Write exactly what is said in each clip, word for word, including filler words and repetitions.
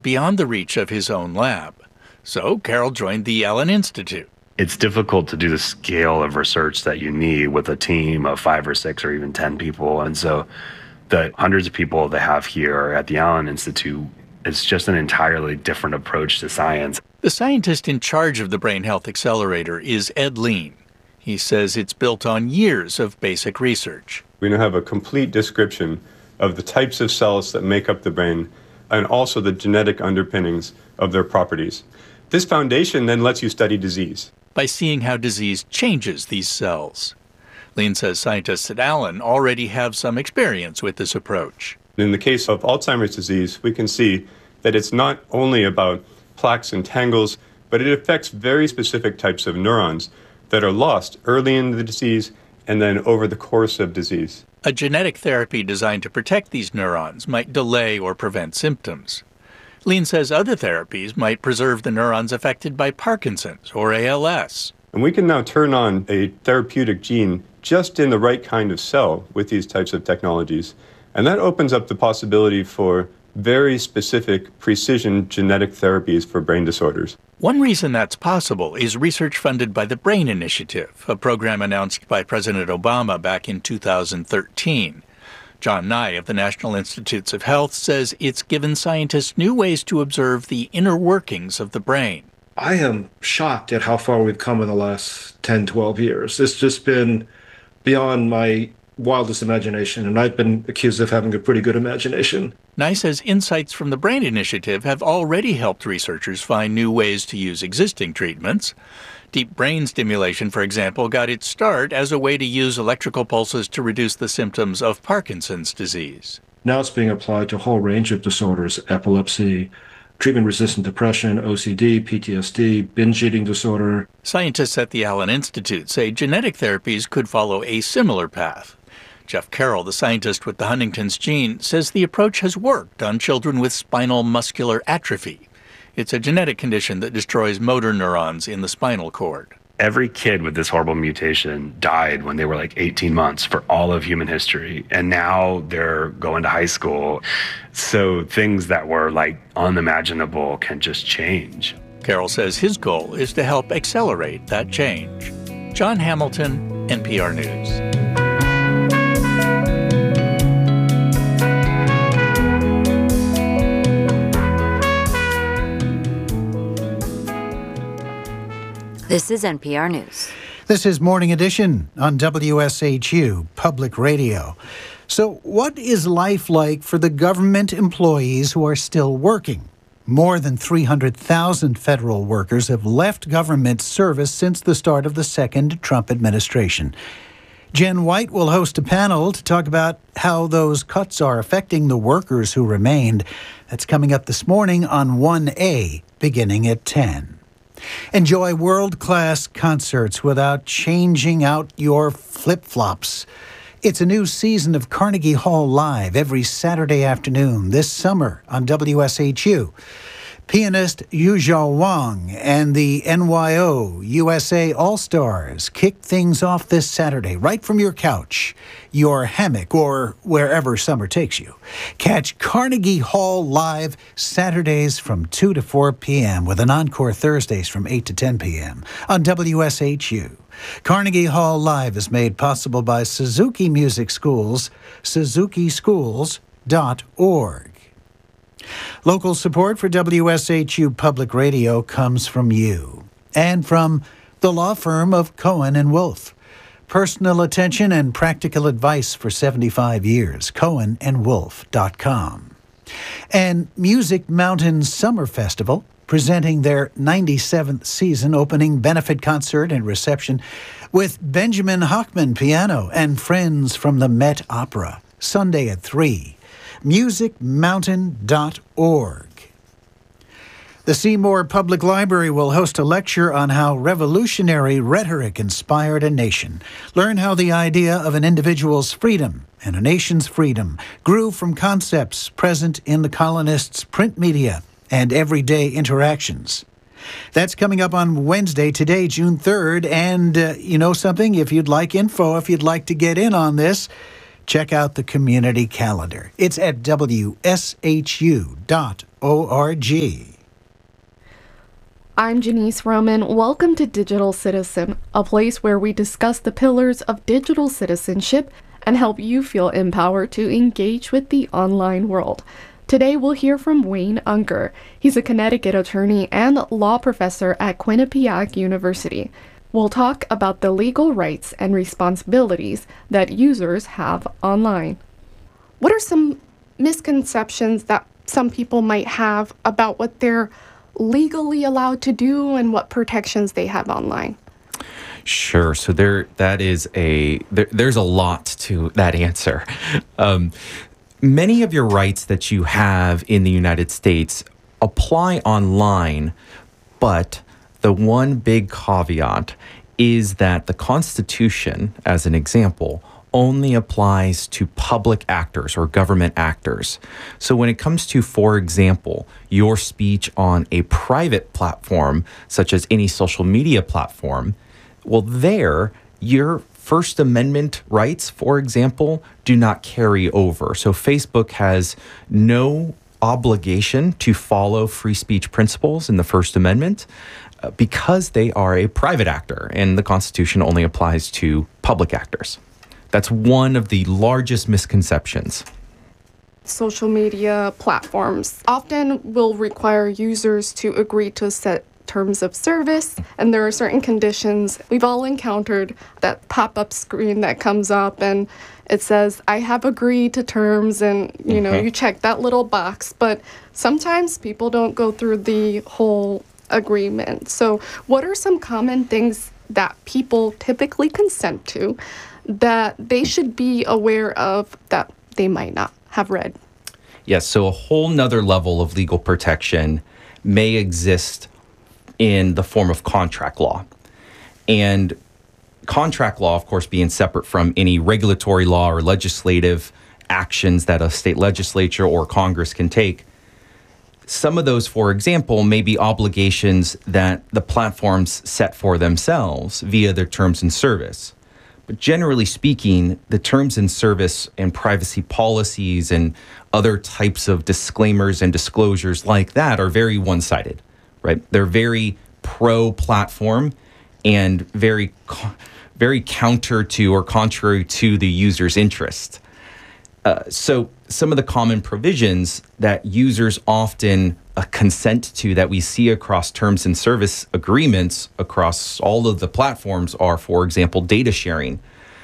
beyond the reach of his own lab. So Carroll joined the Allen Institute. It's difficult to do the scale of research that you need with a team of five or six or even ten people. And so the hundreds of people they have here at the Allen Institute, it's just an entirely different approach to science. The scientist in charge of the Brain Health Accelerator is Ed Lean. He says it's built on years of basic research. We now have a complete description of the types of cells that make up the brain and also the genetic underpinnings of their properties. This foundation then lets you study disease. By seeing how disease changes these cells. Lean says scientists at Allen already have some experience with this approach. In the case of Alzheimer's disease, we can see that it's not only about plaques and tangles, but it affects very specific types of neurons that are lost early in the disease and then over the course of disease. A genetic therapy designed to protect these neurons might delay or prevent symptoms. Lean says other therapies might preserve the neurons affected by Parkinson's or A L S. And we can now turn on a therapeutic gene just in the right kind of cell with these types of technologies. And that opens up the possibility for very specific precision genetic therapies for brain disorders. One reason that's possible is research funded by the Brain Initiative, a program announced by President Obama back in two thousand thirteen. John Nye of the National Institutes of Health says it's given scientists new ways to observe the inner workings of the brain. I am shocked at how far we've come in the last ten, twelve years. It's just been beyond my wildest imagination, and I've been accused of having a pretty good imagination. Nye says insights from the Brain Initiative have already helped researchers find new ways to use existing treatments. Deep brain stimulation, for example, got its start as a way to use electrical pulses to reduce the symptoms of Parkinson's disease. Now it's being applied to a whole range of disorders: epilepsy, treatment-resistant depression, O C D, P T S D, binge eating disorder. Scientists at the Allen Institute say genetic therapies could follow a similar path. Jeff Carroll, the scientist with the Huntington's gene, says the approach has worked on children with spinal muscular atrophy. It's a genetic condition that destroys motor neurons in the spinal cord. Every kid with this horrible mutation died when they were like eighteen months for all of human history. And now they're going to high school. So things that were like unimaginable can just change. Carroll says his goal is to help accelerate that change. John Hamilton, N P R News. This is N P R News. This is Morning Edition on W S H U Public Radio. So what is life like for the government employees who are still working? More than three hundred thousand federal workers have left government service since the start of the second Trump administration. Jen White will host a panel to talk about how those cuts are affecting the workers who remained. That's coming up this morning on one A, beginning at ten. Enjoy world-class concerts without changing out your flip-flops. It's a new season of Carnegie Hall Live every Saturday afternoon this summer on W S H U. Pianist Yuzhou Wang and the N Y O U S A All-Stars kick things off this Saturday right from your couch, your hammock, or wherever summer takes you. Catch Carnegie Hall Live Saturdays from two to four p.m. with an encore Thursdays from eight to ten p.m. on W S H U. Carnegie Hall Live is made possible by Suzuki Music Schools, suzuki schools dot org. Local support for W S H U Public Radio comes from you and from the law firm of Cohen and Wolfe. Personal attention and practical advice for seventy-five years. Cohen and Wolfe dot com. And Music Mountain Summer Festival, presenting their ninety-seventh season opening benefit concert and reception with Benjamin Hochman piano and friends from the Met Opera. Sunday at three. music mountain dot org. The Seymour Public Library will host a lecture on how revolutionary rhetoric inspired a nation. Learn how the idea of an individual's freedom and a nation's freedom grew from concepts present in the colonists' print media and everyday interactions. That's coming up on Wednesday, today, June third. And uh, you know something? If you'd like info, if you'd like to get in on this, check out the community calendar. It's at W S H U dot org. I'm Janice Roman. Welcome to Digital Citizen, a place where we discuss the pillars of digital citizenship and help you feel empowered to engage with the online world. Today, we'll hear from Wayne Ungar. He's a Connecticut attorney and law professor at Quinnipiac University. We'll talk about the legal rights and responsibilities that users have online. What are some misconceptions that some people might have about what they're legally allowed to do and what protections they have online? Sure. So there, that is a there, there's a lot to that answer. Um, many of your rights that you have in the United States apply online, but the one big caveat is that the Constitution, as an example, only applies to public actors or government actors. So when it comes to, for example, your speech on a private platform, such as any social media platform, well, there, your First Amendment rights, for example, do not carry over. So Facebook has no obligation to follow free speech principles in the First Amendment uh, because they are a private actor, and the Constitution only applies to public actors. That's one of the largest misconceptions. Social media platforms often will require users to agree to set terms of service, and there are certain conditions. We've all encountered that pop-up screen that comes up and it says, I have agreed to terms, and you know, mm-hmm. you check that little box, but sometimes people don't go through the whole agreement. So what are some common things that people typically consent to that they should be aware of that they might not have read? Yes, so a whole nother level of legal protection may exist in the form of contract law. And contract law, of course, being separate from any regulatory law or legislative actions that a state legislature or Congress can take, some of those, for example, may be obligations that the platforms set for themselves via their terms and service. But generally speaking, the terms and service and privacy policies and other types of disclaimers and disclosures like that are very one-sided, right? They're very pro-platform and very, very counter to or contrary to the user's interest. Uh, so some of the common provisions that users often uh, consent to that we see across terms and service agreements across all of the platforms are, for example, data sharing.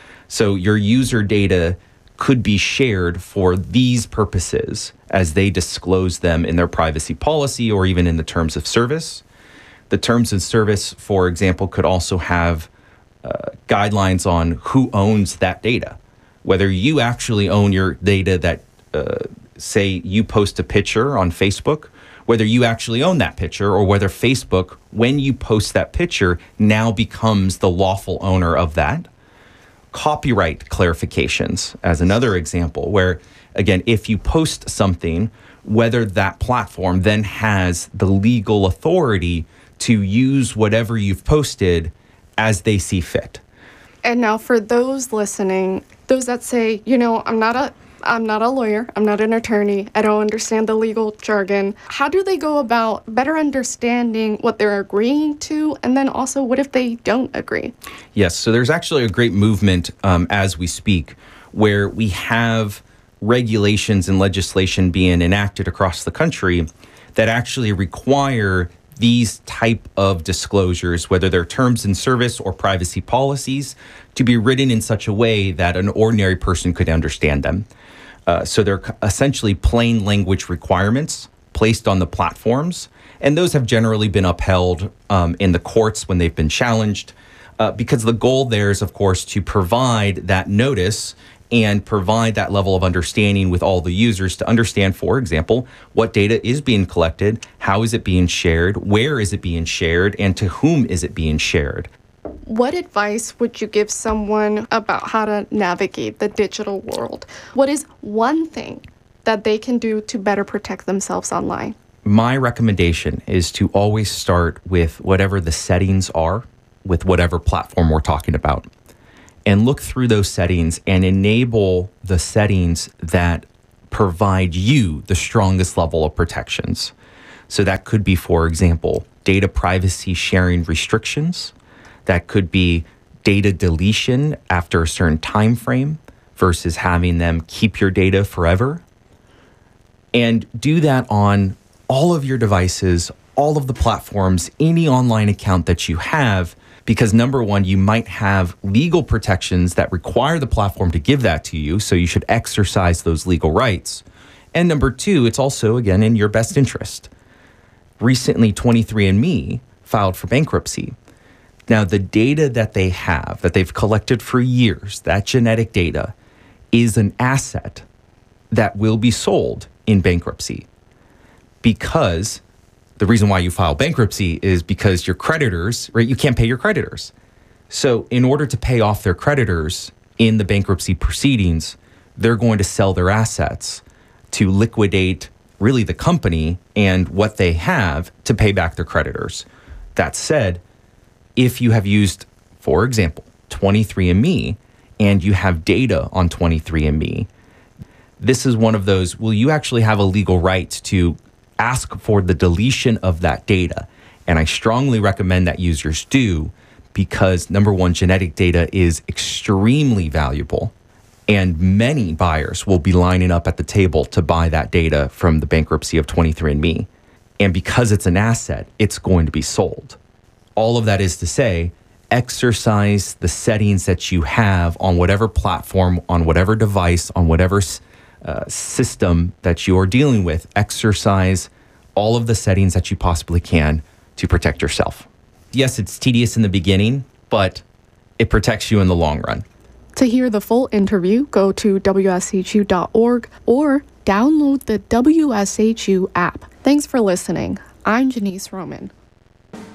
So your user data could be shared for these purposes as they disclose them in their privacy policy or even in the terms of service. The terms of service, for example, could also have uh, guidelines on who owns that data. Whether you actually own your data that, uh, say, you post a picture on Facebook, whether you actually own that picture, or whether Facebook, when you post that picture, now becomes the lawful owner of that. Copyright clarifications, as another example, where, again, if you post something, whether that platform then has the legal authority to use whatever you've posted as they see fit. And now for those listening, those that say, you know, I'm not a I'm not a lawyer, I'm not an attorney, I don't understand the legal jargon. How do they go about better understanding what they're agreeing to? And then also, what if they don't agree? Yes, so there's actually a great movement um, as we speak where we have regulations and legislation being enacted across the country that actually require these type of disclosures, whether they're terms and service or privacy policies, to be written in such a way that an ordinary person could understand them. Uh, so they're essentially plain language requirements placed on the platforms, and those have generally been upheld um, in the courts when they've been challenged, uh, because the goal there is, of course, to provide that notice and provide that level of understanding with all the users to understand, for example, what data is being collected, how is it being shared, where is it being shared, and to whom is it being shared. What advice would you give someone about how to navigate the digital world? What is one thing that they can do to better protect themselves online? My recommendation is to always start with whatever the settings are with whatever platform we're talking about, and look through those settings and enable the settings that provide you the strongest level of protections. So that could be, for example, data privacy sharing restrictions. That could be data deletion after a certain time frame versus having them keep your data forever. And do that on all of your devices, all of the platforms, any online account that you have, because number one, you might have legal protections that require the platform to give that to you, so you should exercise those legal rights. And number two, it's also, again, in your best interest. Recently, twenty-three and me filed for bankruptcy. Now, the data that they have, that they've collected for years, that genetic data, is an asset that will be sold in bankruptcy. Because the reason why you file bankruptcy is because your creditors, right, you can't pay your creditors. So in order to pay off their creditors in the bankruptcy proceedings, they're going to sell their assets to liquidate really the company and what they have to pay back their creditors. That said, if you have used, for example, twenty-three and me, and you have data on twenty-three and me, this is one of those, will you actually have a legal right to ask for the deletion of that data? And I strongly recommend that users do, because number one, genetic data is extremely valuable, and many buyers will be lining up at the table to buy that data from the bankruptcy of twenty-three and me. And because it's an asset, it's going to be sold. All of that is to say, exercise the settings that you have on whatever platform, on whatever device, on whatever uh, system that you are dealing with. Exercise all of the settings that you possibly can to protect yourself. Yes, it's tedious in the beginning, but it protects you in the long run. To hear the full interview, go to W S H U dot org or download the W S H U app. Thanks for listening. I'm Janice Roman.